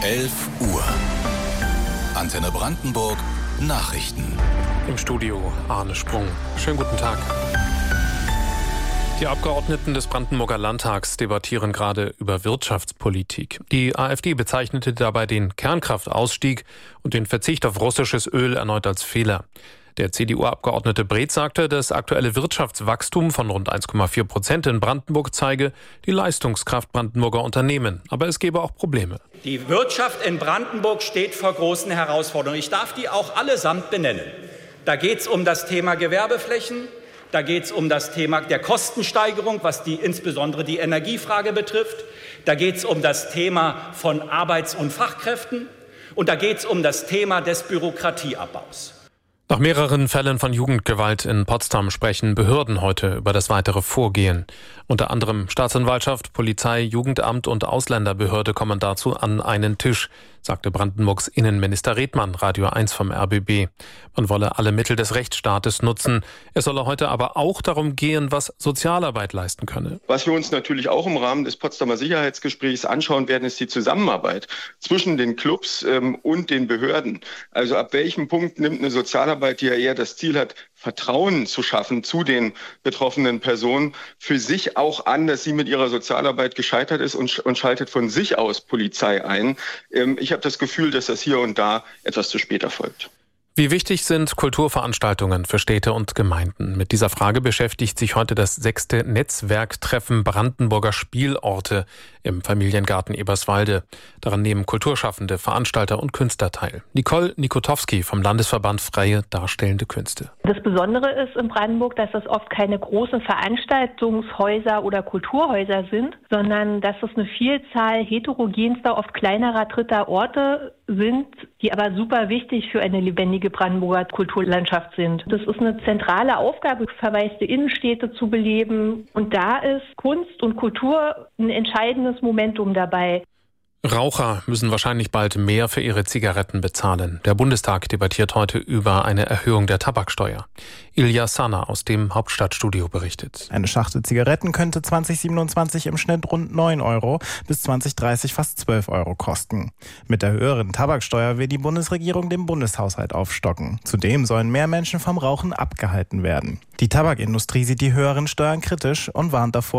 11 Uhr. Antenne Brandenburg Nachrichten. Im Studio Arne Sprung. Schönen guten Tag. Die Abgeordneten des Brandenburger Landtags debattieren gerade über Wirtschaftspolitik. Die AfD bezeichnete dabei den Kernkraftausstieg und den Verzicht auf russisches Öl erneut als Fehler. Der CDU-Abgeordnete Bredt sagte, das aktuelle Wirtschaftswachstum von rund 1,4% in Brandenburg zeige die Leistungskraft Brandenburger Unternehmen. Aber es gebe auch Probleme. Die Wirtschaft in Brandenburg steht vor großen Herausforderungen. Ich darf die auch allesamt benennen. Da geht es um das Thema Gewerbeflächen. Da geht es um das Thema der Kostensteigerung, was insbesondere die Energiefrage betrifft. Da geht es um das Thema von Arbeits- und Fachkräften. Und da geht es um das Thema des Bürokratieabbaus. Nach mehreren Fällen von Jugendgewalt in Potsdam sprechen Behörden heute über das weitere Vorgehen. Unter anderem Staatsanwaltschaft, Polizei, Jugendamt und Ausländerbehörde kommen dazu an einen Tisch, sagte Brandenburgs Innenminister Redmann, Radio 1 vom RBB. Man wolle alle Mittel des Rechtsstaates nutzen. Es solle heute aber auch darum gehen, was Sozialarbeit leisten könne. Was wir uns natürlich auch im Rahmen des Potsdamer Sicherheitsgesprächs anschauen werden, ist die Zusammenarbeit zwischen den Clubs und den Behörden. Also ab welchem Punkt nimmt eine Sozialarbeit, die ja eher das Ziel hat, Vertrauen zu schaffen zu den betroffenen Personen, für sich auch an, dass sie mit ihrer Sozialarbeit gescheitert ist und schaltet von sich aus Polizei ein. Ich habe das Gefühl, dass das hier und da etwas zu spät erfolgt. Wie wichtig sind Kulturveranstaltungen für Städte und Gemeinden? Mit dieser Frage beschäftigt sich heute das 6. Netzwerktreffen Brandenburger Spielorte im Familiengarten Eberswalde. Daran nehmen Kulturschaffende, Veranstalter und Künstler teil. Nicole Nikotowski vom Landesverband Freie Darstellende Künste. Das Besondere ist in Brandenburg, dass es oft keine großen Veranstaltungshäuser oder Kulturhäuser sind, sondern dass es eine Vielzahl heterogenster, oft kleinerer dritter Orte sind, die aber super wichtig für eine lebendige Brandenburger Kulturlandschaft sind. Das ist eine zentrale Aufgabe, verwaiste Innenstädte zu beleben. Und da ist Kunst und Kultur ein entscheidendes Momentum dabei. Raucher müssen wahrscheinlich bald mehr für ihre Zigaretten bezahlen. Der Bundestag debattiert heute über eine Erhöhung der Tabaksteuer. Ilja Sanna aus dem Hauptstadtstudio berichtet. Eine Schachtel Zigaretten könnte 2027 im Schnitt rund 9 Euro, bis 2030 fast 12 Euro kosten. Mit der höheren Tabaksteuer will die Bundesregierung den Bundeshaushalt aufstocken. Zudem sollen mehr Menschen vom Rauchen abgehalten werden. Die Tabakindustrie sieht die höheren Steuern kritisch und warnt davor,